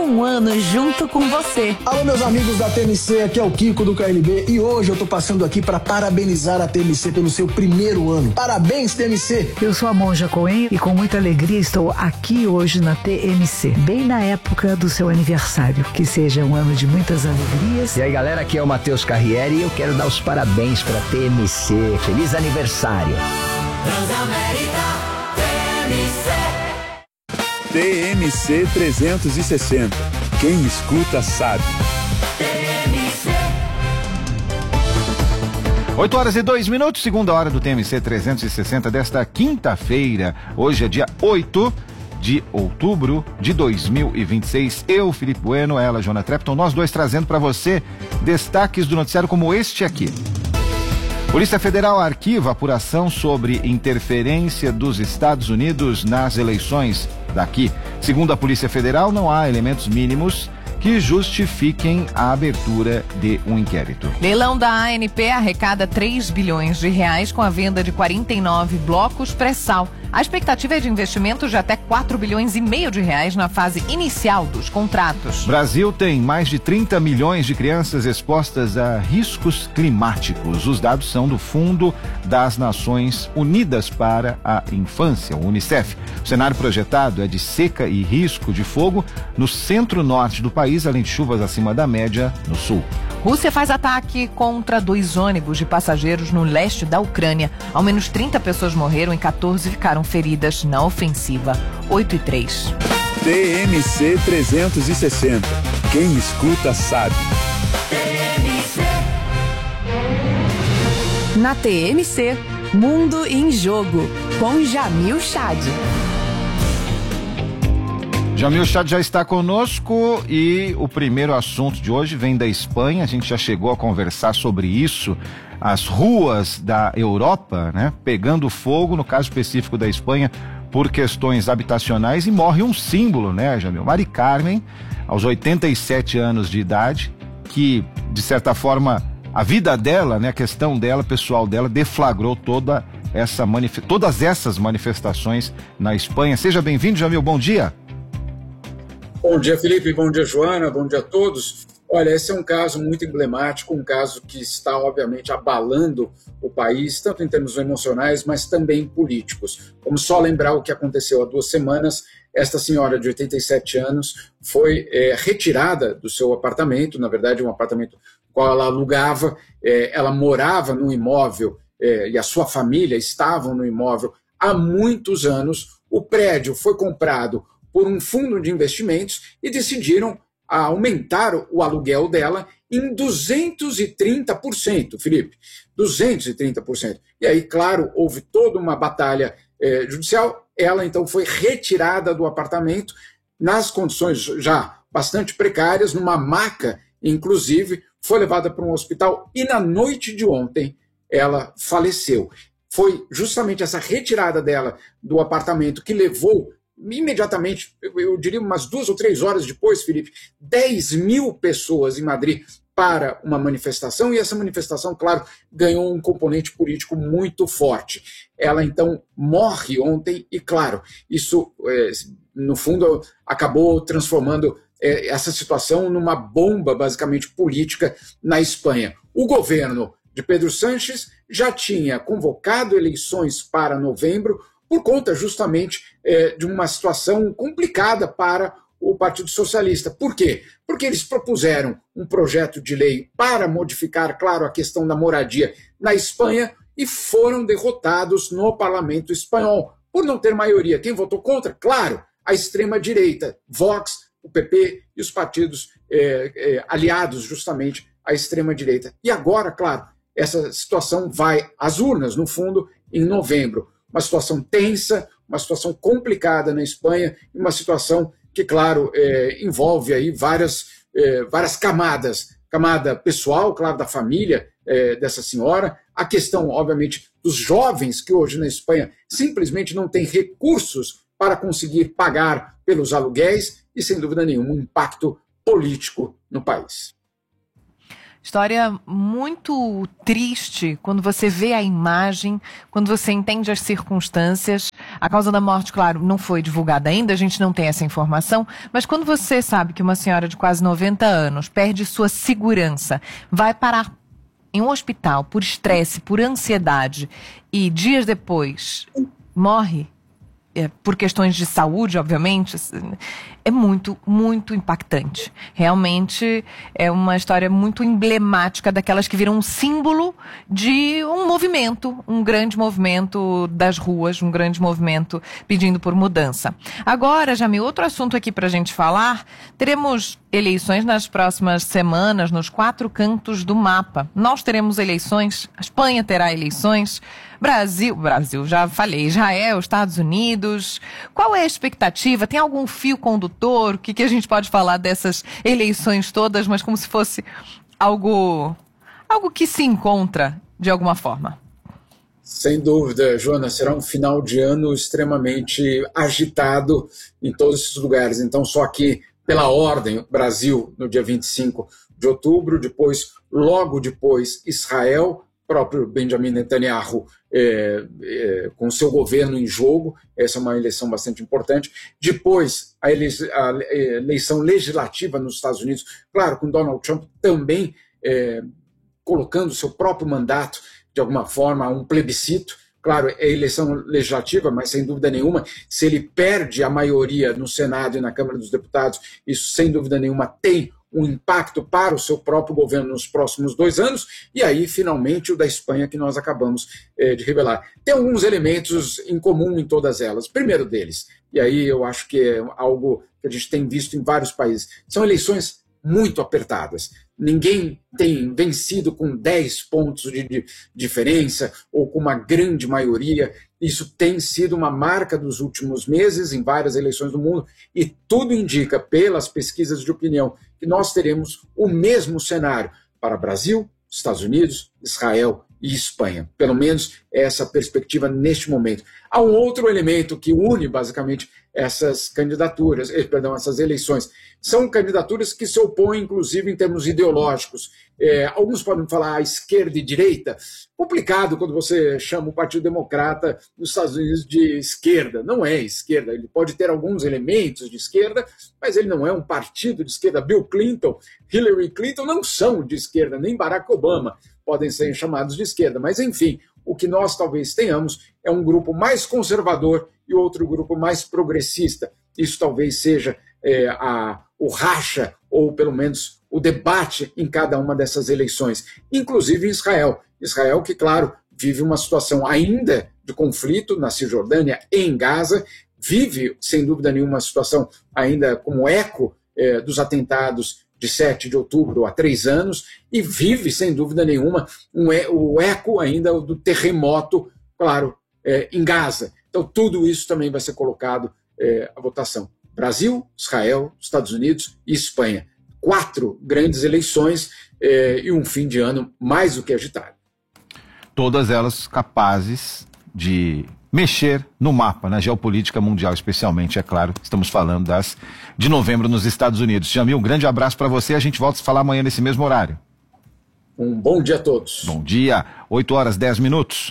um ano junto com você. Alô, meus amigos da TMC, aqui é o Kiko do KLB e hoje eu tô passando aqui para parabenizar a TMC pelo seu primeiro ano. Parabéns, TMC! Eu sou a Monja Coen e com muita alegria estou aqui hoje na TMC, bem na época do seu aniversário. Que seja um ano de muitas alegrias. E aí, galera, aqui é o Matheus Carriere e eu quero dar os parabéns para a TMC. Feliz aniversário! Transamérica TMC. TMC 360. Quem escuta sabe. TMC. 8h02, segunda hora do TMC 360 desta quinta-feira. Hoje é dia 8 de outubro de 2026. Eu, Felipe Bueno, ela, Joana Trepton, nós dois trazendo para você destaques do noticiário como este aqui. Polícia Federal arquiva apuração sobre interferência dos Estados Unidos nas eleições daqui. Segundo a Polícia Federal, não há elementos mínimos que justifiquem a abertura de um inquérito. Leilão da ANP arrecada 3 bilhões de reais com a venda de 49 blocos pré-sal. A expectativa é de investimento de até 4 bilhões e meio de reais na fase inicial dos contratos. Brasil tem mais de 30 milhões de crianças expostas a riscos climáticos. Os dados são do Fundo das Nações Unidas para a Infância, o UNICEF. O cenário projetado é de seca e risco de fogo no centro-norte do país, além de chuvas acima da média no sul. Rússia faz ataque contra 2 ônibus de passageiros no leste da Ucrânia. Ao menos 30 pessoas morreram e 14 ficaram feridas na ofensiva. 8h03. TMC 360. Quem escuta sabe. TMC. Na TMC, Mundo em Jogo, com Jamil Chad. Jamil Chad já está conosco e o primeiro assunto de hoje vem da Espanha. A gente já chegou a conversar sobre isso. As ruas da Europa, né, pegando fogo, no caso específico da Espanha, por questões habitacionais, e morre um símbolo, né, Jamil? Mari Carmen, aos 87 anos de idade, que, de certa forma, a vida dela, né, a questão dela, pessoal dela, deflagrou todas essas manifestações na Espanha. Seja bem-vindo, Jamil, bom dia. Bom dia, Felipe, bom dia, Joana, bom dia a todos. Olha, esse é um caso muito emblemático, um caso que está, obviamente, abalando o país, tanto em termos emocionais, mas também políticos. Vamos só lembrar o que aconteceu há 2 semanas. Esta senhora de 87 anos foi retirada do seu apartamento, na verdade, um apartamento qual ela alugava. Ela morava no imóvel e a sua família estavam no imóvel há muitos anos. O prédio foi comprado por um fundo de investimentos e decidiram aumentar o aluguel dela em 230%, Felipe, 230%. E aí, claro, houve toda uma batalha judicial. Ela, então, foi retirada do apartamento nas condições já bastante precárias, numa maca, inclusive, foi levada para um hospital e na noite de ontem ela faleceu. Foi justamente essa retirada dela do apartamento que levou imediatamente, eu diria umas 2 ou 3 horas depois, Felipe, 10 mil pessoas em Madrid para uma manifestação, e essa manifestação, claro, ganhou um componente político muito forte. Ela, então, morre ontem e, claro, isso, no fundo, acabou transformando essa situação numa bomba, basicamente, política na Espanha. O governo de Pedro Sánchez já tinha convocado eleições para novembro, por conta justamente de uma situação complicada para o Partido Socialista. Por quê? Porque eles propuseram um projeto de lei para modificar, claro, a questão da moradia na Espanha e foram derrotados no parlamento espanhol por não ter maioria. Quem votou contra? Claro, a extrema-direita, Vox, o PP e os partidos aliados justamente à extrema-direita. E agora, claro, essa situação vai às urnas, no fundo, em novembro. Uma situação tensa, uma situação complicada na Espanha, e uma situação que, claro, envolve aí várias camadas. Camada pessoal, claro, da família dessa senhora, a questão, obviamente, dos jovens que hoje na Espanha simplesmente não têm recursos para conseguir pagar pelos aluguéis e, sem dúvida nenhuma, um impacto político no país. História muito triste quando você vê a imagem, quando você entende as circunstâncias. A causa da morte, claro, não foi divulgada ainda, a gente não tem essa informação, mas quando você sabe que uma senhora de quase 90 anos perde sua segurança, vai parar em um hospital por estresse, por ansiedade, e dias depois morre, por questões de saúde, obviamente, é muito, muito impactante. Realmente é uma história muito emblemática, daquelas que viram um símbolo de um movimento, um grande movimento das ruas, um grande movimento pedindo por mudança. Agora, Jamil, outro assunto aqui pra gente falar, teremos eleições nas próximas semanas nos 4 cantos do mapa. Nós teremos eleições, a Espanha terá eleições, Brasil, já falei, Israel, Estados Unidos. Qual é a expectativa? Tem algum fio condutor? O que a gente pode falar dessas eleições todas, mas como se fosse algo que se encontra de alguma forma? Sem dúvida, Joana, será um final de ano extremamente agitado em todos esses lugares. Então, só aqui, pela ordem, Brasil no dia 25 de outubro, logo depois, Israel, próprio Benjamin Netanyahu com seu governo em jogo. Essa é uma eleição bastante importante. Depois, a eleição legislativa nos Estados Unidos, claro, com Donald Trump também colocando seu próprio mandato, de alguma forma, a um plebiscito. Claro, é eleição legislativa, mas sem dúvida nenhuma, se ele perde a maioria no Senado e na Câmara dos Deputados, isso sem dúvida nenhuma tem um impacto para o seu próprio governo nos próximos 2 anos, e aí, finalmente, o da Espanha, que nós acabamos de revelar. Tem alguns elementos em comum em todas elas. Primeiro deles, e aí eu acho que é algo que a gente tem visto em vários países, são eleições muito apertadas. Ninguém tem vencido com 10 pontos de diferença ou com uma grande maioria. Isso tem sido uma marca dos últimos meses em várias eleições do mundo, e tudo indica, pelas pesquisas de opinião, que nós teremos o mesmo cenário para Brasil, Estados Unidos, Israel e Espanha. Pelo menos essa perspectiva neste momento. Há um outro elemento que une basicamente essas candidaturas, essas eleições. São candidaturas que se opõem, inclusive, em termos ideológicos. Alguns podem falar esquerda e direita. Complicado quando você chama o Partido Democrata dos Estados Unidos de esquerda. Não é esquerda. Ele pode ter alguns elementos de esquerda, mas ele não é um partido de esquerda. Bill Clinton, Hillary Clinton não são de esquerda, nem Barack Obama podem ser chamados de esquerda. Mas, enfim, o que nós talvez tenhamos é um grupo mais conservador e outro grupo mais progressista. Isso talvez seja o racha, ou pelo menos o debate em cada uma dessas eleições, inclusive em Israel. Israel que, claro, vive uma situação ainda de conflito na Cisjordânia e em Gaza, vive, sem dúvida nenhuma, uma situação ainda como eco dos atentados de 7 de outubro há 3 anos, e vive, sem dúvida nenhuma, o eco ainda do terremoto, claro, em Gaza. Então, tudo isso também vai ser colocado à votação. Brasil, Israel, Estados Unidos e Espanha. 4 grandes eleições e um fim de ano mais do que agitado. Todas elas capazes de mexer no mapa, na geopolítica mundial, especialmente, é claro. Estamos falando das de novembro nos Estados Unidos. Jamil, um grande abraço para você. A gente volta a se falar amanhã nesse mesmo horário. Um bom dia a todos. Bom dia. 8h10.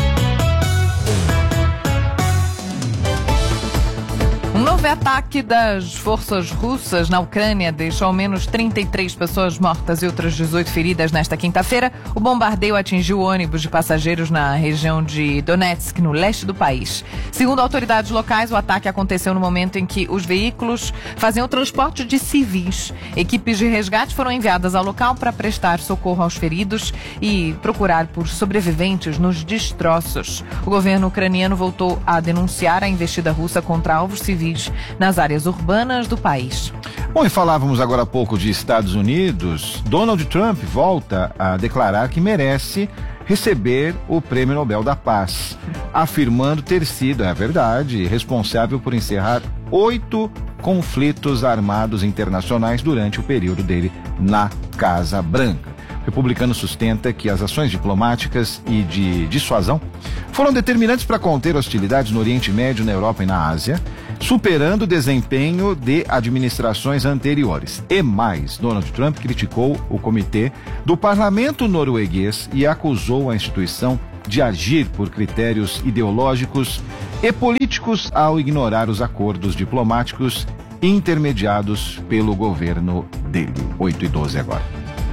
Um novo ataque das forças russas na Ucrânia deixou ao menos 33 pessoas mortas e outras 18 feridas nesta quinta-feira. O bombardeio atingiu ônibus de passageiros na região de Donetsk, no leste do país. Segundo autoridades locais, o ataque aconteceu no momento em que os veículos faziam o transporte de civis. Equipes de resgate foram enviadas ao local para prestar socorro aos feridos e procurar por sobreviventes nos destroços. O governo ucraniano voltou a denunciar a investida russa contra alvos civis nas áreas urbanas do país. Bom, e falávamos agora há pouco de Estados Unidos. Donald Trump volta a declarar que merece receber o Prêmio Nobel da Paz, afirmando ter sido, é verdade, responsável por encerrar 8 conflitos armados internacionais durante o período dele na Casa Branca. O republicano sustenta que as ações diplomáticas e de dissuasão foram determinantes para conter hostilidades no Oriente Médio, na Europa e na Ásia, superando o desempenho de administrações anteriores. E mais, Donald Trump criticou o comitê do parlamento norueguês e acusou a instituição de agir por critérios ideológicos e políticos ao ignorar os acordos diplomáticos intermediados pelo governo dele. 8:12 agora.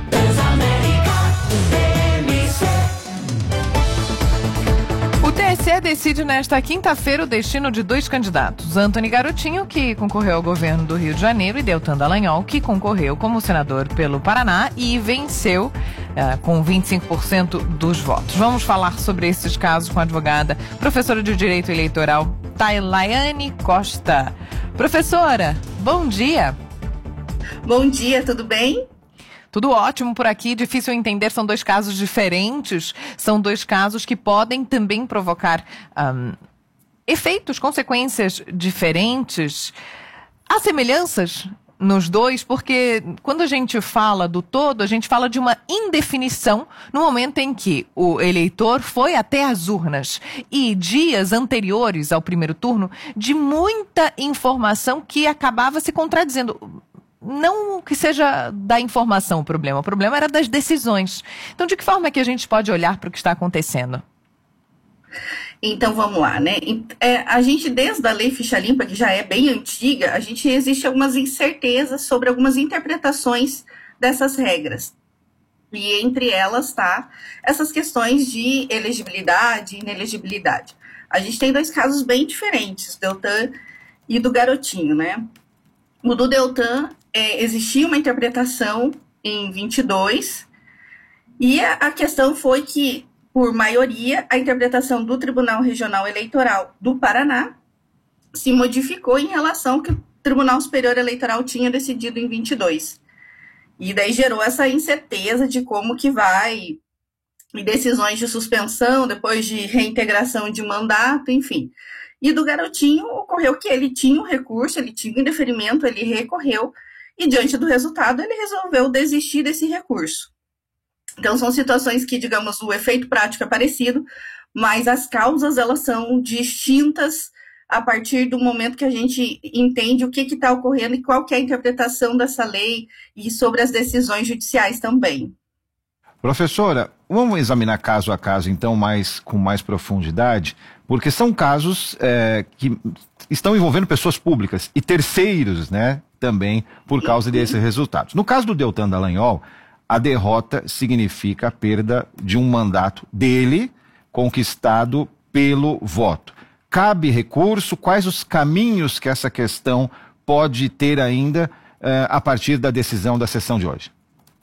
O TSE decide nesta quinta-feira o destino de 2 candidatos. Antony Garotinho, que concorreu ao governo do Rio de Janeiro, e Deltan Dallagnol, que concorreu como senador pelo Paraná e venceu com 25% dos votos. Vamos falar sobre esses casos com a advogada, professora de Direito Eleitoral, Tailaiane Costa. Professora, bom dia. Bom dia, tudo bem? Tudo ótimo por aqui, difícil entender, são 2 casos diferentes, são 2 casos que podem também provocar efeitos, consequências diferentes. Há semelhanças nos 2, porque quando a gente fala do todo, a gente fala de uma indefinição no momento em que o eleitor foi até as urnas e dias anteriores ao primeiro turno, de muita informação que acabava se contradizendo. Não que seja da informação o problema era das decisões. Então, de que forma é que a gente pode olhar para o que está acontecendo? Então, vamos lá, né? A gente, desde a Lei Ficha Limpa, que já é bem antiga, existe algumas incertezas sobre algumas interpretações dessas regras. E entre elas tá essas questões de elegibilidade e inelegibilidade. A gente tem 2 casos bem diferentes, do Deltan e do Garotinho, né? O do Deltan, existia uma interpretação em 22, e a questão foi que, por maioria, a interpretação do Tribunal Regional Eleitoral do Paraná se modificou em relação ao que o Tribunal Superior Eleitoral tinha decidido em 22. E daí gerou essa incerteza de como que vai, e decisões de suspensão, depois de reintegração de mandato, enfim. E do Garotinho ocorreu que ele tinha um recurso, ele tinha um indeferimento, ele recorreu, e diante do resultado ele resolveu desistir desse recurso. Então são situações que, digamos, o efeito prático é parecido, mas as causas elas são distintas a partir do momento que a gente entende o que está ocorrendo e qual que é a interpretação dessa lei e sobre as decisões judiciais também. Professora, vamos examinar caso a caso, então, com mais profundidade, porque são casos que estão envolvendo pessoas públicas e terceiros, né, também, por causa desses resultados. No caso do Deltan Dallagnol, a derrota significa a perda de um mandato dele, conquistado pelo voto. Cabe recurso? Quais os caminhos que essa questão pode ter ainda a partir da decisão da sessão de hoje?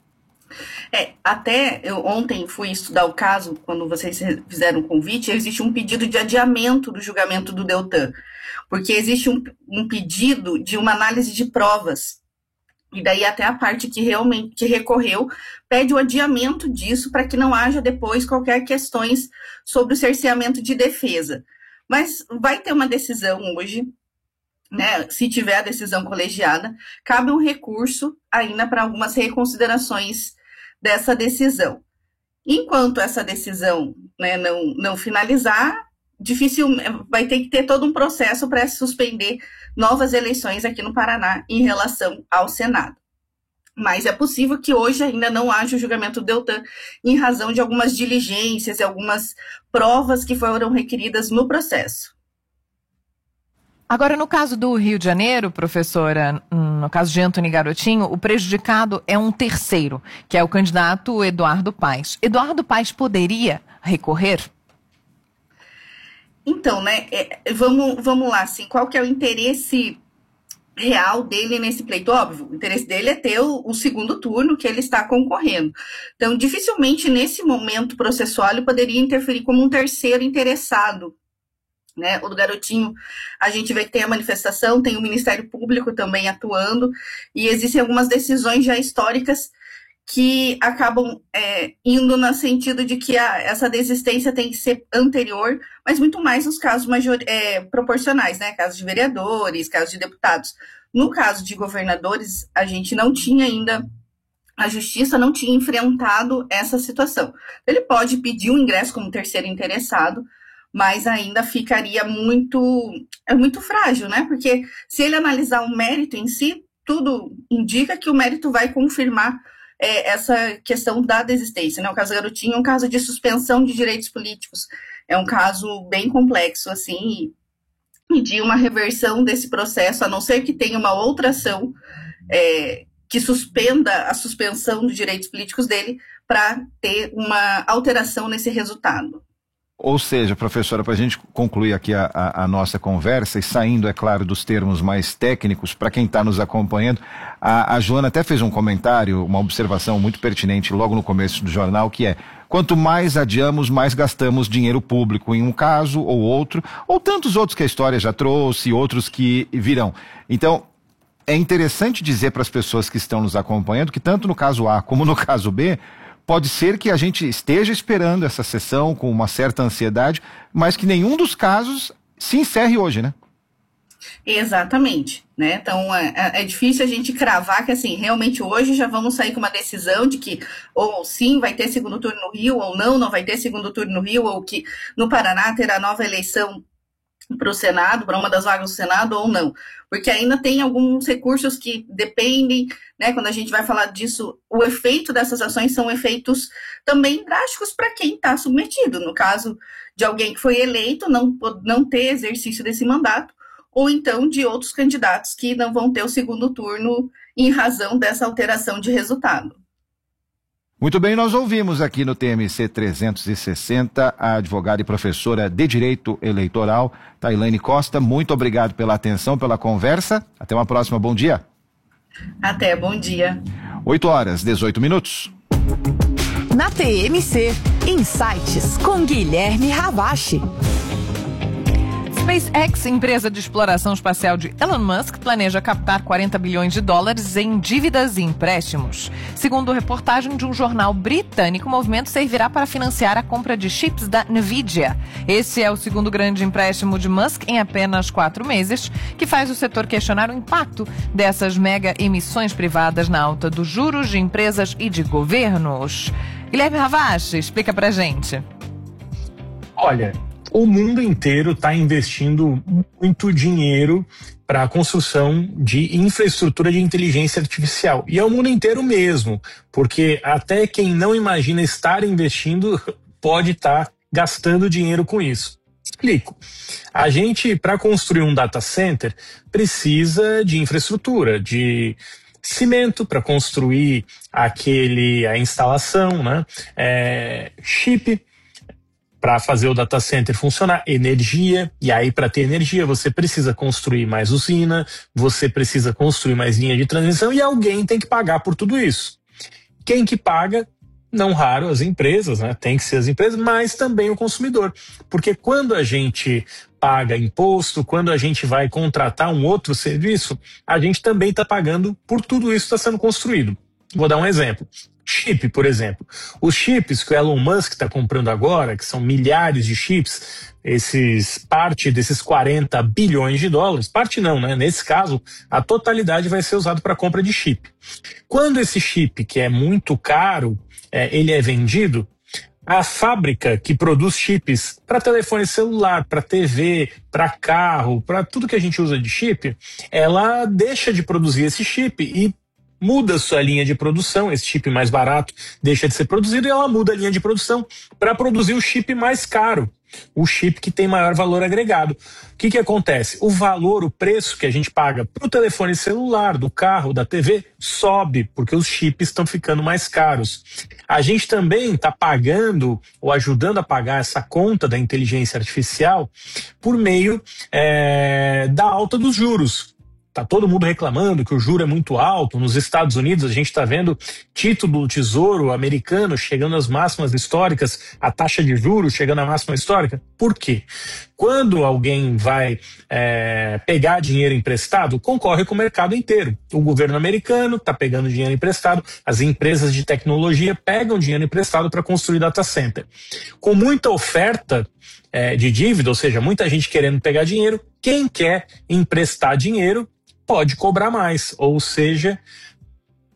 Até eu ontem fui estudar o caso, quando vocês fizeram o convite, existe um pedido de adiamento do julgamento do Deltan, porque existe um pedido de uma análise de provas, e daí até a parte que recorreu pede o adiamento disso para que não haja depois qualquer questões sobre o cerceamento de defesa. Mas vai ter uma decisão hoje, né? Se tiver a decisão colegiada, cabe um recurso ainda para algumas reconsiderações dessa decisão. Enquanto essa decisão, né, não finalizar, vai ter que ter todo um processo para suspender novas eleições aqui no Paraná em relação ao Senado. Mas é possível que hoje ainda não haja o julgamento do Deltan em razão de algumas diligências e algumas provas que foram requeridas no processo. Agora, no caso do Rio de Janeiro, professora, no caso de Antony Garotinho, o prejudicado é um terceiro, que é o candidato Eduardo Paes. Eduardo Paes poderia recorrer? Então, né, vamos lá, assim, qual que é o interesse real dele nesse pleito? Óbvio, o interesse dele é ter o segundo turno que ele está concorrendo. Então, dificilmente nesse momento processual ele poderia interferir como um terceiro interessado, né? O do Garotinho, a gente vê que tem a manifestação, tem o Ministério Público também atuando, e existem algumas decisões já históricas que acabam indo no sentido de que essa desistência tem que ser anterior, mas muito mais nos casos proporcionais, né? Casos de vereadores, casos de deputados. No caso de governadores, a gente não tinha ainda, a justiça não tinha enfrentado essa situação. Ele pode pedir um ingresso como terceiro interessado, mas ainda ficaria muito frágil, né? Porque se ele analisar o mérito em si, tudo indica que o mérito vai confirmar essa questão da desistência, né? O caso Garotinho é um caso de suspensão de direitos políticos, é um caso bem complexo, assim, e de uma reversão desse processo, a não ser que tenha uma outra ação que suspenda a suspensão dos direitos políticos dele para ter uma alteração nesse resultado. Ou seja, professora, para a gente concluir aqui a nossa conversa e saindo, é claro, dos termos mais técnicos, para quem está nos acompanhando, a Joana até fez um comentário, uma observação muito pertinente logo no começo do jornal, que é: quanto mais adiamos, mais gastamos dinheiro público em um caso ou outro, ou tantos outros que a história já trouxe, outros que virão. Então, é interessante dizer para as pessoas que estão nos acompanhando que tanto no caso A como no caso B, pode ser que a gente esteja esperando essa sessão com uma certa ansiedade, mas que nenhum dos casos se encerre hoje, né? Exatamente, né? Então é difícil a gente cravar que assim, realmente hoje já vamos sair com uma decisão de que ou sim vai ter segundo turno no Rio, ou não vai ter segundo turno no Rio, ou que no Paraná terá nova eleição para o Senado, para uma das vagas do Senado ou não, porque ainda tem alguns recursos que dependem, né, quando a gente vai falar disso, o efeito dessas ações são efeitos também drásticos para quem está submetido, no caso de alguém que foi eleito não ter exercício desse mandato, ou então de outros candidatos que não vão ter o segundo turno em razão dessa alteração de resultado. Muito bem, nós ouvimos aqui no TMC 360 a advogada e professora de Direito Eleitoral, Tailane Costa. Muito obrigado pela atenção, pela conversa. Até uma próxima, bom dia. Até, bom dia. 8h18. Na TMC, Insights com Guilherme Ravache. SpaceX, empresa de exploração espacial de Elon Musk, planeja captar $40 bilhões em dívidas e empréstimos. Segundo reportagem de um jornal britânico, o movimento servirá para financiar a compra de chips da Nvidia. Esse é o segundo grande empréstimo de Musk em apenas 4 meses, que faz o setor questionar o impacto dessas mega emissões privadas na alta dos juros de empresas e de governos. Guilherme Ravache, explica pra gente. Olha, o mundo inteiro está investindo muito dinheiro para a construção de infraestrutura de inteligência artificial. E é o mundo inteiro mesmo, porque até quem não imagina estar investindo pode estar gastando dinheiro com isso. Explico. A gente, para construir um data center, precisa de infraestrutura, de cimento para construir a instalação, né? Chip para fazer o data center funcionar, energia, e aí para ter energia você precisa construir mais usina, você precisa construir mais linha de transmissão e alguém tem que pagar por tudo isso. Quem que paga? Não raro as empresas, né? Tem que ser as empresas, mas também o consumidor, porque quando a gente paga imposto, quando a gente vai contratar um outro serviço, a gente também está pagando por tudo isso que está sendo construído. Vou dar um exemplo. Chip, por exemplo. Os chips que o Elon Musk está comprando agora, que são milhares de chips, parte desses $40 bilhões, parte não, né? Nesse caso, a totalidade vai ser usado para compra de chip. Quando esse chip, que é muito caro, ele é vendido, a fábrica que produz chips para telefone celular, para TV, para carro, para tudo que a gente usa de chip, ela deixa de produzir esse chip e muda sua linha de produção, esse chip mais barato deixa de ser produzido e ela muda a linha de produção para produzir o chip mais caro, o chip que tem maior valor agregado. O que acontece? O preço que a gente paga para o telefone celular, do carro, da TV, sobe, porque os chips estão ficando mais caros. A gente também está pagando, ou ajudando a pagar essa conta da inteligência artificial por meio da alta dos juros. Está todo mundo reclamando que o juro é muito alto. Nos Estados Unidos, a gente está vendo título do Tesouro americano chegando às máximas históricas, a taxa de juros chegando à máxima histórica. Por quê? Quando alguém vai pegar dinheiro emprestado, concorre com o mercado inteiro. O governo americano está pegando dinheiro emprestado, as empresas de tecnologia pegam dinheiro emprestado para construir data center. Com muita oferta de dívida, ou seja, muita gente querendo pegar dinheiro, quem quer emprestar dinheiro pode cobrar mais, ou seja,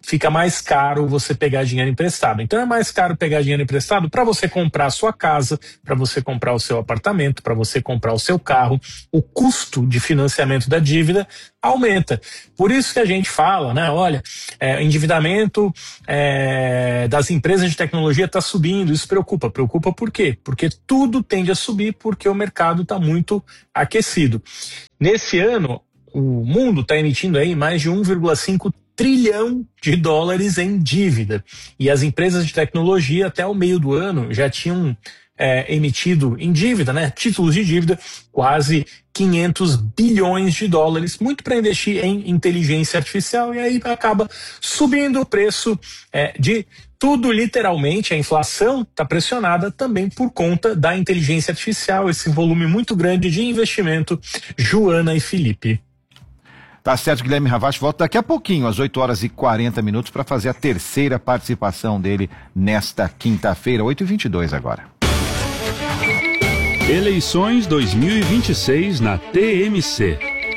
fica mais caro você pegar dinheiro emprestado. Então é mais caro pegar dinheiro emprestado para você comprar a sua casa, para você comprar o seu apartamento, para você comprar o seu carro. O custo de financiamento da dívida aumenta. Por isso que a gente fala, né? Olha, endividamento das empresas de tecnologia está subindo. Isso preocupa. Preocupa por quê? Porque tudo tende a subir porque o mercado está muito aquecido. Nesse ano, o mundo está emitindo aí mais de 1,5 trilhão de dólares em dívida. E as empresas de tecnologia até o meio do ano já tinham emitido em dívida, né, títulos de dívida, quase 500 bilhões de dólares, muito para investir em inteligência artificial, e aí acaba subindo o preço de tudo, literalmente. A inflação está pressionada também por conta da inteligência artificial, esse volume muito grande de investimento. Joana e Felipe. Tá certo, Guilherme Ravache volta daqui a pouquinho, às 8h40, para fazer a terceira participação dele nesta quinta-feira, 8h22 agora. Eleições 2026 na TMC.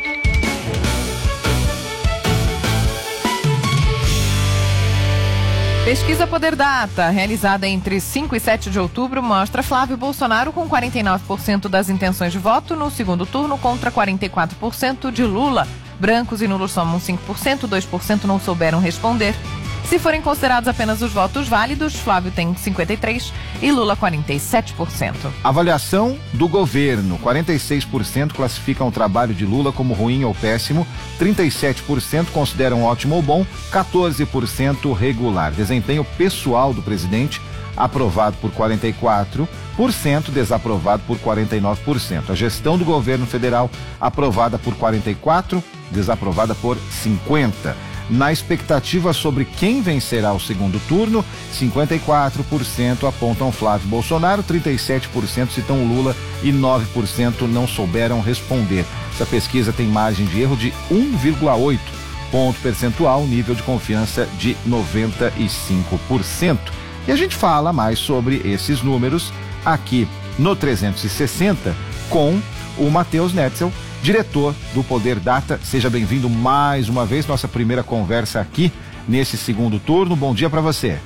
Pesquisa Poder Data, realizada entre 5 e 7 de outubro, mostra Flávio Bolsonaro com 49% das intenções de voto no segundo turno contra 44% de Lula. Brancos e nulos somam 5%, 2% não souberam responder. Se forem considerados apenas os votos válidos, Flávio tem 53% e Lula 47%. Avaliação do governo: 46% classificam o trabalho de Lula como ruim ou péssimo, 37% consideram ótimo ou bom, 14% regular. Desempenho pessoal do presidente: aprovado por 44%, desaprovado por 49%. A gestão do governo federal: aprovada por 44%, desaprovada por 50%. Na expectativa sobre quem vencerá o segundo turno, 54% apontam Flávio Bolsonaro, 37% citam Lula e 9% não souberam responder. Essa pesquisa tem margem de erro de 1,8 ponto percentual, nível de confiança de 95%. E a gente fala mais sobre esses números aqui no 360 com o Matheus Netzel, diretor do Poder Data. Seja bem-vindo mais uma vez, nossa primeira conversa aqui nesse segundo turno. Bom dia para você.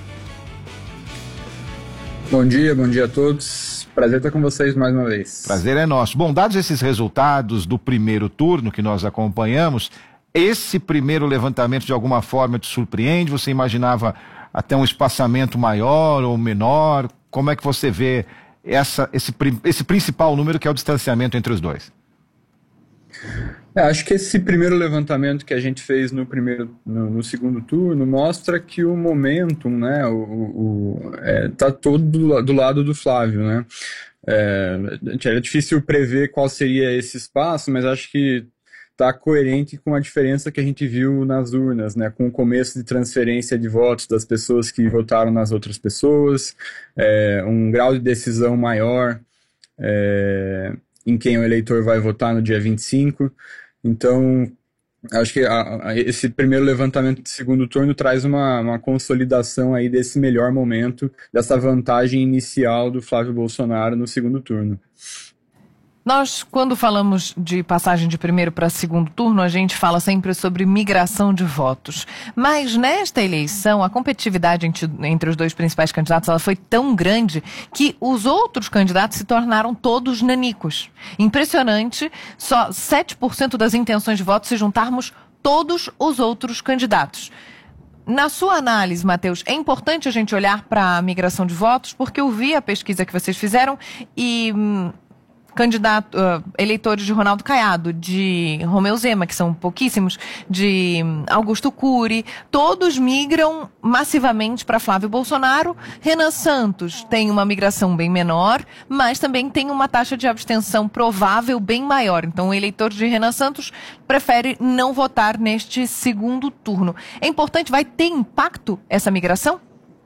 Bom dia a todos. Prazer estar com vocês mais uma vez. Prazer é nosso. Bom, dados esses resultados do primeiro turno que nós acompanhamos, esse primeiro levantamento de alguma forma te surpreende? Você imaginava até um espaçamento maior ou menor? Como é que você vê esse principal número, que é o distanciamento entre os dois? Acho que esse primeiro levantamento que a gente fez no segundo turno mostra que o momentum, né, tá todo do lado do Flávio, né? É difícil prever qual seria esse espaço, mas acho que está coerente com a diferença que a gente viu nas urnas, né, com o começo de transferência de votos das pessoas que votaram nas outras pessoas, um grau de decisão maior em quem o eleitor vai votar no dia 25. Então, acho que esse primeiro levantamento de segundo turno traz uma consolidação aí desse melhor momento, dessa vantagem inicial do Flávio Bolsonaro no segundo turno. Nós, quando falamos de passagem de primeiro para segundo turno, a gente fala sempre sobre migração de votos. Mas nesta eleição, a competitividade entre os dois principais candidatos, ela foi tão grande que os outros candidatos se tornaram todos nanicos. Impressionante, só 7% das intenções de voto se juntarmos todos os outros candidatos. Na sua análise, Matheus, é importante a gente olhar para a migração de votos, porque eu vi a pesquisa que vocês fizeram e eleitores de Ronaldo Caiado, de Romeu Zema, que são pouquíssimos, de Augusto Cury, todos migram massivamente para Flávio Bolsonaro. Renan Santos tem uma migração bem menor, mas também tem uma taxa de abstenção provável bem maior. Então o eleitor de Renan Santos prefere não votar neste segundo turno. É importante, vai ter impacto essa migração?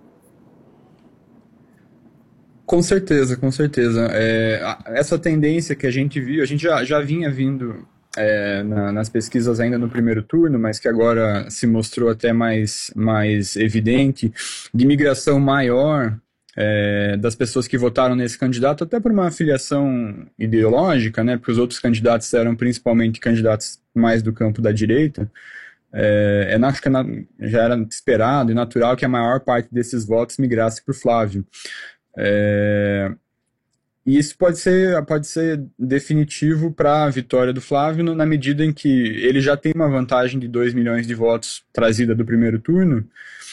Com certeza. Essa tendência que a gente viu, a gente já vinha vindo nas pesquisas ainda no primeiro turno, mas que agora se mostrou até mais evidente, de migração maior das pessoas que votaram nesse candidato, até por uma filiação ideológica, né, porque os outros candidatos eram principalmente candidatos mais do campo da direita. Acho que já era esperado e natural que a maior parte desses votos migrasse para o Flávio. E isso pode ser definitivo para a vitória do Flávio na medida em que ele já tem uma vantagem de 2 milhões de votos trazida do primeiro turno,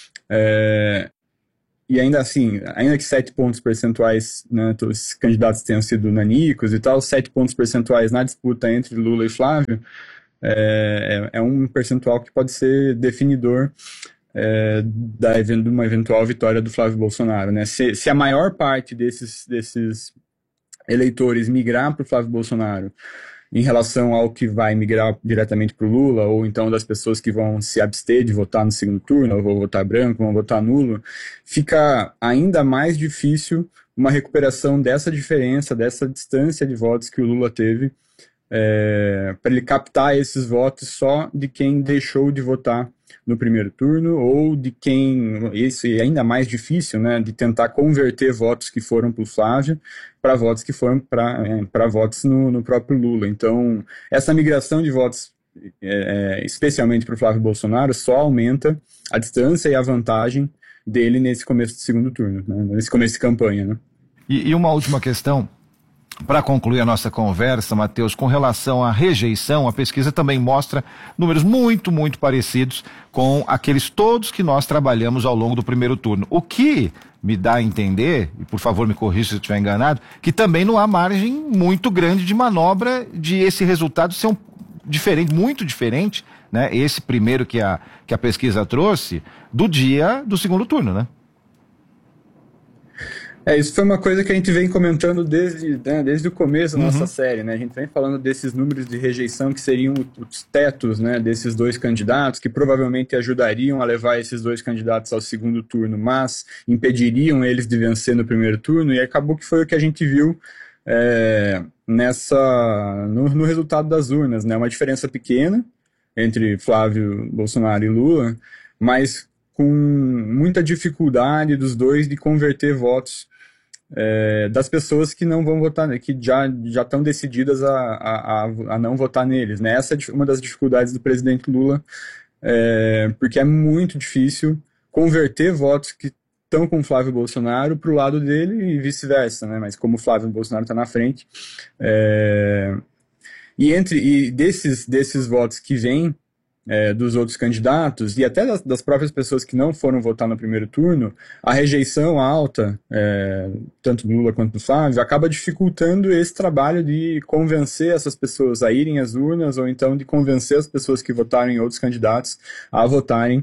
e ainda assim, ainda que 7 pontos percentuais, né, os candidatos tenham sido nanicos e tal, 7 pontos percentuais na disputa entre Lula e Flávio é um percentual que pode ser definidor de uma eventual vitória do Flávio Bolsonaro, né? Se a maior parte desses eleitores migrar para o Flávio Bolsonaro em relação ao que vai migrar diretamente para o Lula, ou então das pessoas que vão se abster de votar no segundo turno, ou vão votar branco, vão votar nulo, fica ainda mais difícil uma recuperação dessa diferença, dessa distância de votos que o Lula teve, para ele captar esses votos só de quem deixou de votar no primeiro turno, ou de quem, isso é ainda mais difícil, né, de tentar converter votos que foram para o Flávio para votos que foram para votos no próprio Lula. Então, essa migração de votos, especialmente para o Flávio Bolsonaro, só aumenta a distância e a vantagem dele nesse começo de segundo turno, né, nesse começo de campanha, né. E uma última questão, para concluir a nossa conversa, Matheus, com relação à rejeição, a pesquisa também mostra números muito, muito parecidos com aqueles todos que nós trabalhamos ao longo do primeiro turno. O que me dá a entender, e por favor me corrija se eu estiver enganado, que também não há margem muito grande de manobra de esse resultado ser muito diferente, né? Esse primeiro que a pesquisa trouxe, do dia do segundo turno, né? Isso foi uma coisa que a gente vem comentando desde o começo da nossa série, né? A gente vem falando desses números de rejeição que seriam os tetos, né, desses dois candidatos, que provavelmente ajudariam a levar esses dois candidatos ao segundo turno, mas impediriam eles de vencer no primeiro turno, e acabou que foi o que a gente viu no resultado das urnas, né? Uma diferença pequena entre Flávio Bolsonaro e Lula, mas com muita dificuldade dos dois de converter votos das pessoas que não vão votar, que já estão decididas a não votar neles, né? Essa é uma das dificuldades do presidente Lula, porque é muito difícil converter votos que estão com o Flávio Bolsonaro para o lado dele e vice-versa, né? Mas como o Flávio Bolsonaro está na frente, e desses votos que vêm dos outros candidatos e até das próprias pessoas que não foram votar no primeiro turno, a rejeição alta, tanto do Lula quanto do Flávio, acaba dificultando esse trabalho de convencer essas pessoas a irem às urnas, ou então de convencer as pessoas que votaram em outros candidatos a votarem,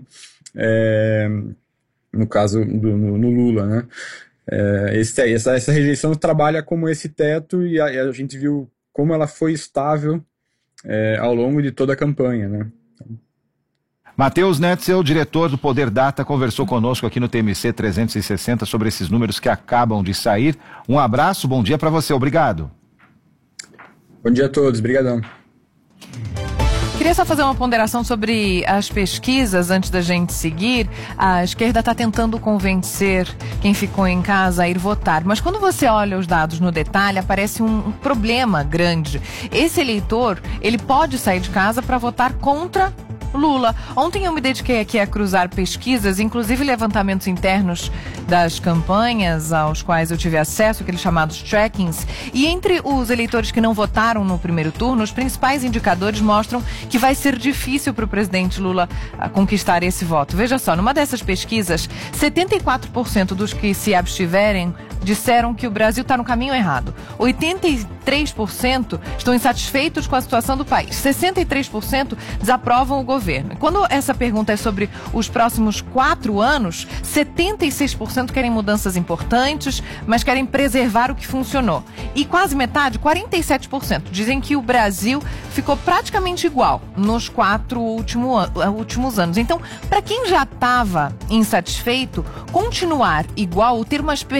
no caso no Lula, né? Essa rejeição trabalha como esse teto, e a gente viu como ela foi estável ao longo de toda a campanha, né? Matheus Netzel, diretor do Poder Data, conversou conosco aqui no TMC 360 sobre esses números que acabam de sair. Um abraço, bom dia para você, obrigado. Bom dia a todos, brigadão. Queria só fazer uma ponderação sobre as pesquisas antes da gente seguir. A esquerda está tentando convencer quem ficou em casa a ir votar, mas quando você olha os dados no detalhe, aparece um problema grande. Esse eleitor, ele pode sair de casa para votar contra Lula. Ontem eu me dediquei aqui a cruzar pesquisas, inclusive levantamentos internos das campanhas aos quais eu tive acesso, aqueles chamados trackings, e entre os eleitores que não votaram no primeiro turno, os principais indicadores mostram que vai ser difícil para o presidente Lula conquistar esse voto. Veja só, numa dessas pesquisas, 74% dos que se abstiverem disseram que o Brasil está no caminho errado. 83% estão insatisfeitos com a situação do país. 63% desaprovam o governo. Quando essa pergunta é sobre os próximos 4 anos, 76% querem mudanças importantes, mas querem preservar o que funcionou. E quase metade, 47%, dizem que o Brasil ficou praticamente igual nos 4 últimos anos. Então, para quem já estava insatisfeito, continuar igual ou ter uma expectativa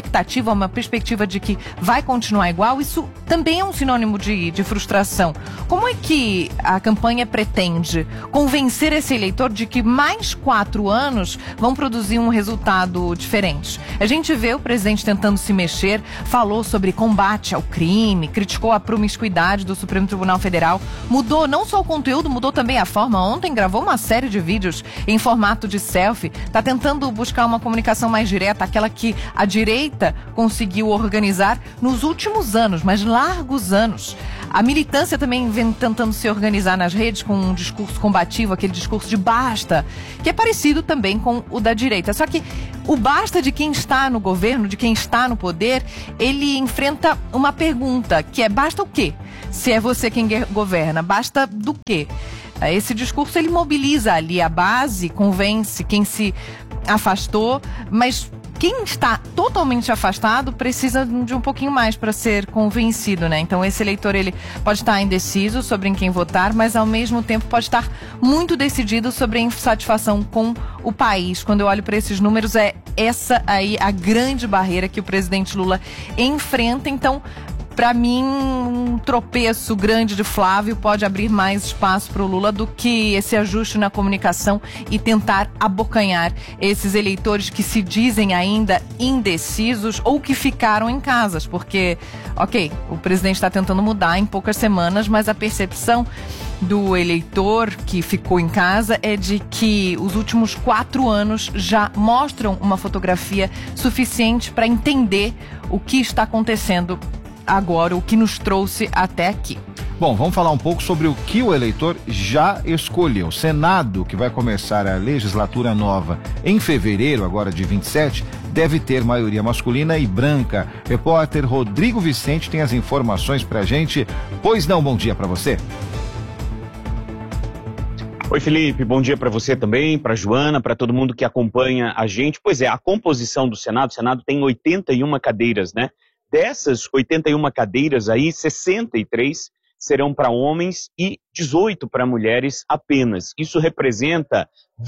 expectativa, uma perspectiva de que vai continuar igual, isso também é um sinônimo de frustração. Como é que a campanha pretende convencer esse eleitor de que mais 4 anos vão produzir um resultado diferente? A gente vê o presidente tentando se mexer, falou sobre combate ao crime, criticou a promiscuidade do Supremo Tribunal Federal, mudou não só o conteúdo, mudou também a forma. Ontem gravou uma série de vídeos em formato de selfie, está tentando buscar uma comunicação mais direta, aquela que a direita conseguiu organizar nos últimos anos, mas largos anos. A militância também vem tentando se organizar nas redes com um discurso combativo, aquele discurso de basta, que é parecido também com o da direita. Só que o basta de quem está no governo, de quem está no poder, ele enfrenta uma pergunta, que é basta o quê? Se é você quem governa, basta do quê? Esse discurso ele mobiliza ali a base, convence quem se afastou, mas quem está totalmente afastado precisa de um pouquinho mais para ser convencido, né? Então esse eleitor ele pode estar indeciso sobre em quem votar, mas ao mesmo tempo pode estar muito decidido sobre a insatisfação com o país. Quando eu olho para esses números, é essa aí a grande barreira que o presidente Lula enfrenta. Então, para mim, um tropeço grande de Flávio pode abrir mais espaço para o Lula do que esse ajuste na comunicação e tentar abocanhar esses eleitores que se dizem ainda indecisos ou que ficaram em casas. Porque, ok, o presidente está tentando mudar em poucas semanas, mas a percepção do eleitor que ficou em casa é de que os últimos 4 anos já mostram uma fotografia suficiente para entender o que está acontecendo agora, o que nos trouxe até aqui. Bom, vamos falar um pouco sobre o que o eleitor já escolheu. O Senado, que vai começar a legislatura nova em fevereiro, agora de 27, deve ter maioria masculina e branca. Repórter Rodrigo Vicente tem as informações pra gente. Pois não, bom dia pra você. Oi, Felipe, bom dia para você também, para Joana, para todo mundo que acompanha a gente. Pois é, a composição do Senado, o Senado tem 81 cadeiras, né? Dessas 81 cadeiras aí, 63 serão para homens e 18 para mulheres apenas. Isso representa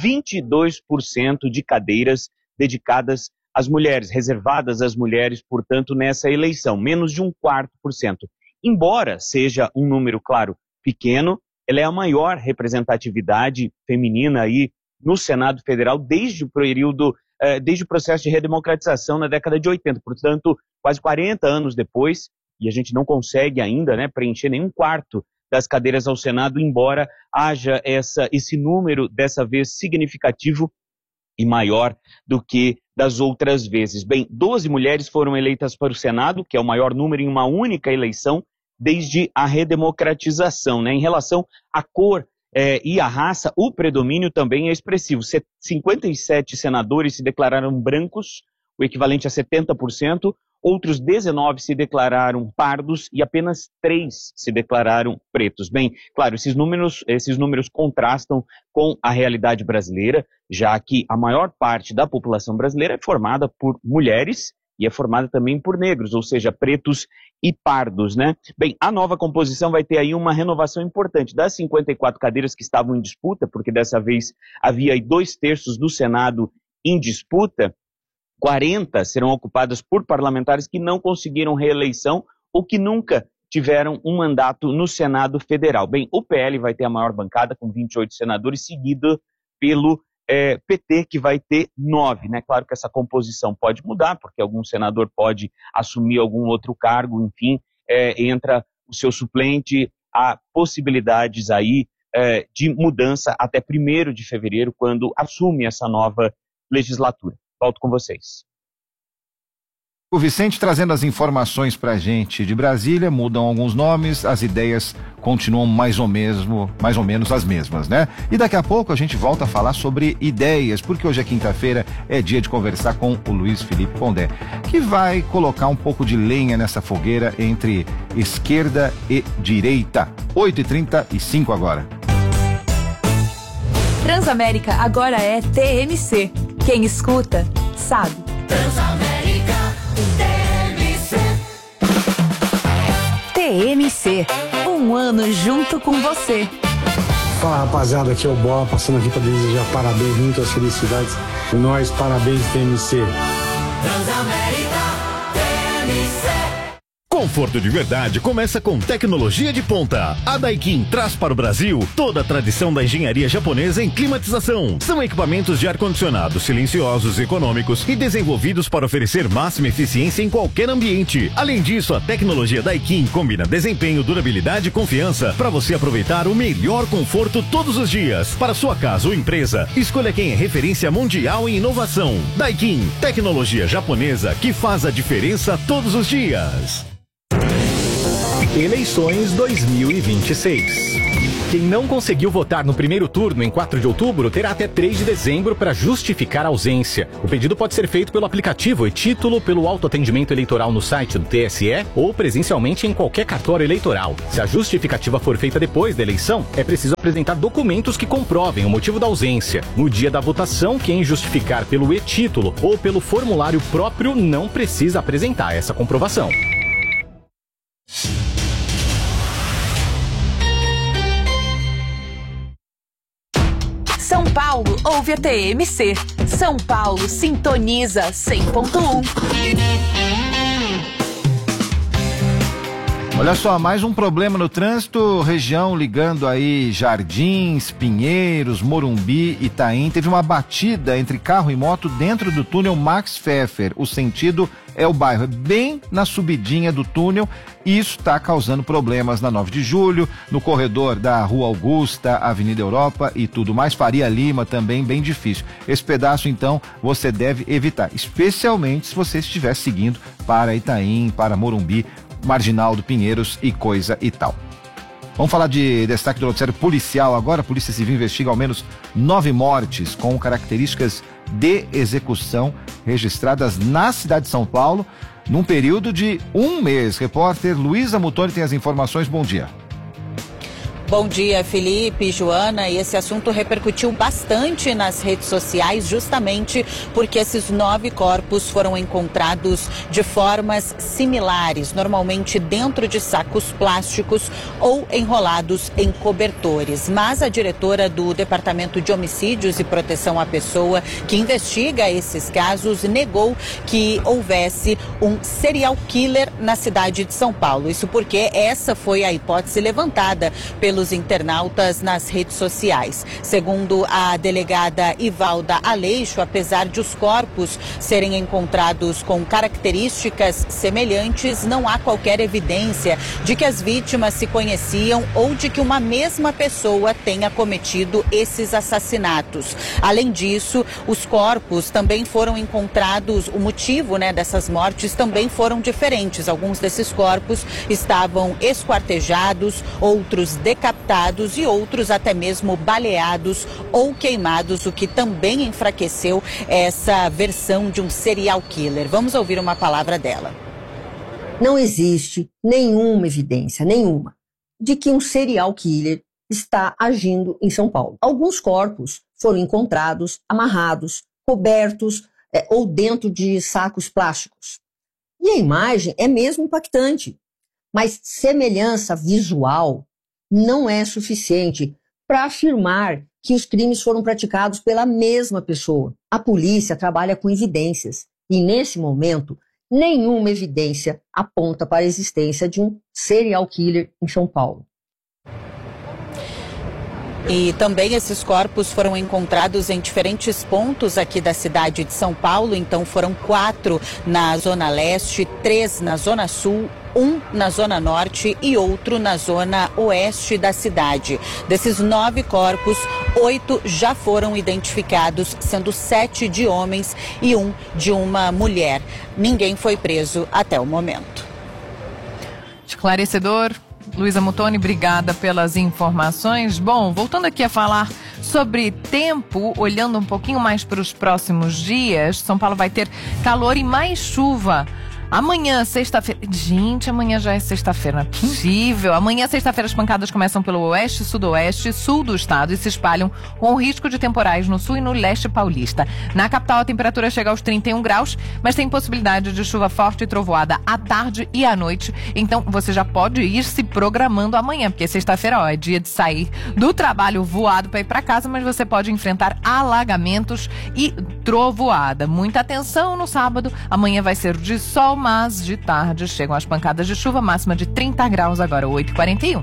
22% de cadeiras dedicadas às mulheres, reservadas às mulheres, portanto, nessa eleição, menos de 1/4%. Embora seja um número, claro, pequeno, ela é a maior representatividade feminina aí no Senado Federal desde o período, desde o processo de redemocratização na década de 80, portanto, quase 40 anos depois, e a gente não consegue ainda, né, preencher nem 1/4 das cadeiras ao Senado, embora haja esse número, dessa vez, significativo e maior do que das outras vezes. Bem, 12 mulheres foram eleitas para o Senado, que é o maior número em uma única eleição desde a redemocratização, né? Em relação à cor e à raça, o predomínio também é expressivo. 57 senadores se declararam brancos, o equivalente a 70%, outros 19 se declararam pardos e apenas 3 se declararam pretos. Bem, claro, esses números contrastam com a realidade brasileira, já que a maior parte da população brasileira é formada por mulheres e é formada também por negros, ou seja, pretos e pardos, né? Bem, a nova composição vai ter aí uma renovação importante. Das 54 cadeiras que estavam em disputa, porque dessa vez havia aí 2/3 do Senado em disputa, 40 serão ocupadas por parlamentares que não conseguiram reeleição ou que nunca tiveram um mandato no Senado Federal. Bem, o PL vai ter a maior bancada, com 28 senadores, seguido pelo PT, que vai ter 9, né? Claro que essa composição pode mudar, porque algum senador pode assumir algum outro cargo, enfim, entra o seu suplente, há possibilidades aí de mudança até 1º de fevereiro, quando assume essa nova legislatura. Volto com vocês. O Vicente trazendo as informações pra gente de Brasília, mudam alguns nomes, as ideias continuam mais ou menos as mesmas, né? E daqui a pouco a gente volta a falar sobre ideias, porque hoje é quinta-feira, é dia de conversar com o Luiz Felipe Pondé, que vai colocar um pouco de lenha nessa fogueira entre esquerda e direita. 8h35 agora. Transamérica agora é TMC. Quem escuta, sabe. Transamérica, TMC, um ano junto com você. Fala, rapaziada, aqui é o Bola, passando aqui para desejar parabéns, muitas felicidades. Nós, parabéns, TMC. Transamérica, Conforto de verdade começa com tecnologia de ponta. A Daikin traz para o Brasil toda a tradição da engenharia japonesa em climatização. São equipamentos de ar-condicionado silenciosos, econômicos e desenvolvidos para oferecer máxima eficiência em qualquer ambiente. Além disso, a tecnologia Daikin combina desempenho, durabilidade e confiança para você aproveitar o melhor conforto todos os dias. Para sua casa ou empresa, escolha quem é referência mundial em inovação. Daikin, tecnologia japonesa que faz a diferença todos os dias. Eleições 2026. Quem não conseguiu votar no primeiro turno em 4 de outubro terá até 3 de dezembro para justificar a ausência. O pedido pode ser feito pelo aplicativo e-título, pelo autoatendimento eleitoral no site do TSE ou presencialmente em qualquer cartório eleitoral. Se a justificativa for feita depois da eleição, é preciso apresentar documentos que comprovem o motivo da ausência. No dia da votação, quem justificar pelo e-título ou pelo formulário próprio não precisa apresentar essa comprovação. São Paulo ouve a TMC. São Paulo sintoniza 100.1. Olha só, mais um problema no trânsito, região ligando aí Jardins, Pinheiros, Morumbi, Itaim. Teve uma batida entre carro e moto dentro do túnel Max Pfeffer. O sentido é o bairro, é bem na subidinha do túnel. Isso está causando problemas na 9 de julho, no corredor da Rua Augusta, Avenida Europa e tudo mais. Faria Lima também, bem difícil. Esse pedaço, então, você deve evitar, especialmente se você estiver seguindo para Itaim, para Morumbi, Marginal do Pinheiros e coisa e tal. Vamos falar de destaque do noticiário policial agora. A Polícia Civil investiga ao menos 9 mortes com características de execução registradas na cidade de São Paulo num período de 1 mês. Repórter Luísa Mutoni tem as informações. Bom dia. Bom dia, Felipe, Joana, e esse assunto repercutiu bastante nas redes sociais, justamente porque esses 9 corpos foram encontrados de formas similares, normalmente dentro de sacos plásticos ou enrolados em cobertores. Mas a diretora do Departamento de Homicídios e Proteção à Pessoa, que investiga esses casos, negou que houvesse um serial killer na cidade de São Paulo. Isso porque essa foi a hipótese levantada pelos internautas nas redes sociais. Segundo a delegada Ivalda Aleixo, apesar de os corpos serem encontrados com características semelhantes, não há qualquer evidência de que as vítimas se conheciam ou de que uma mesma pessoa tenha cometido esses assassinatos. Além disso, os corpos também foram encontrados, o motivo, dessas mortes também foram diferentes. Alguns desses corpos estavam esquartejados, outros decapitados e outros até mesmo baleados ou queimados, o que também enfraqueceu essa versão de um serial killer. Vamos ouvir uma palavra dela. Não existe nenhuma evidência, nenhuma, de que um serial killer está agindo em São Paulo. Alguns corpos foram encontrados amarrados, cobertos ou dentro de sacos plásticos. E a imagem é mesmo impactante, mas semelhança visual não é suficiente para afirmar que os crimes foram praticados pela mesma pessoa. A polícia trabalha com evidências e, nesse momento, nenhuma evidência aponta para a existência de um serial killer em São Paulo. E também esses corpos foram encontrados em diferentes pontos aqui da cidade de São Paulo. Então foram 4 na Zona Leste, 3 na Zona Sul, 1 na Zona Norte e outro na Zona Oeste da cidade. Desses 9 corpos, 8 já foram identificados, sendo 7 de homens e 1 de uma mulher. Ninguém foi preso até o momento. Esclarecedor. Luísa Mutoni, obrigada pelas informações. Bom, voltando aqui a falar sobre tempo, olhando um pouquinho mais para os próximos dias, São Paulo vai ter calor e mais chuva. Amanhã, sexta-feira... Gente, amanhã já é sexta-feira, não é possível. Amanhã, sexta-feira, as pancadas começam pelo oeste, sudoeste, sul do estado e se espalham com risco de temporais no sul e no leste paulista. Na capital, a temperatura chega aos 31 graus, mas tem possibilidade de chuva forte e trovoada à tarde e à noite. Então, você já pode ir se programando amanhã, porque sexta-feira, é dia de sair do trabalho voado para ir para casa, mas você pode enfrentar alagamentos e trovoada. Muita atenção no sábado. Amanhã vai ser de sol, mas de tarde chegam as pancadas de chuva, máxima de 30 graus agora, 8h41.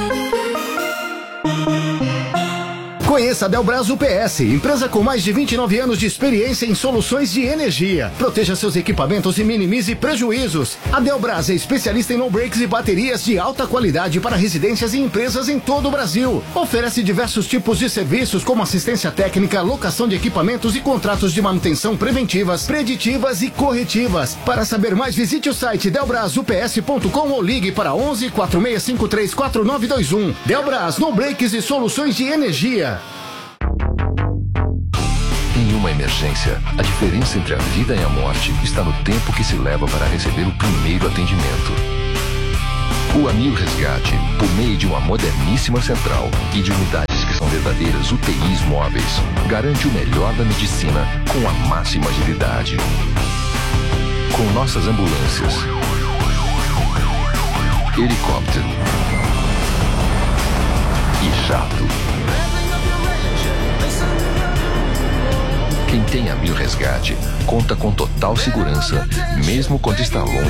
Conheça a Delbras UPS, empresa com mais de 29 anos de experiência em soluções de energia. Proteja seus equipamentos e minimize prejuízos. A Delbras é especialista em no-breaks e baterias de alta qualidade para residências e empresas em todo o Brasil. Oferece diversos tipos de serviços como assistência técnica, locação de equipamentos e contratos de manutenção preventivas, preditivas e corretivas. Para saber mais, visite o site delbrasups.com ou ligue para 11 4653 4921. Delbras, no-breaks e soluções de energia. Em uma emergência, a diferença entre a vida e a morte está no tempo que se leva para receber o primeiro atendimento. O Amil Resgate, por meio de uma moderníssima central e de unidades que são verdadeiras UTIs móveis, garante o melhor da medicina com a máxima agilidade. Com nossas ambulâncias, helicóptero e jato. Quem tem Amil Resgate conta com total segurança, mesmo quando está longe